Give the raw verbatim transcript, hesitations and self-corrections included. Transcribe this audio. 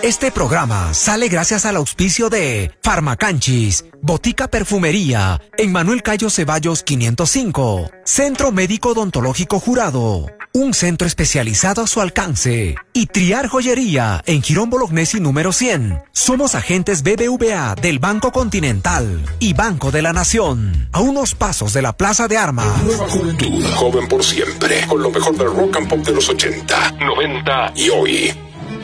Este programa sale gracias al auspicio de Farmacanchis, Botica Perfumería, en Manuel Cayo Ceballos quinientos cinco, Centro Médico Odontológico Jurado, un centro especializado a su alcance, y Triar Joyería, en Girón Bolognesi número cien. Somos agentes B B V A del Banco Continental y Banco de la Nación, a unos pasos de la Plaza de Armas. Nueva juventud, joven por siempre, con lo mejor del rock and pop de los ochenta, noventa y hoy.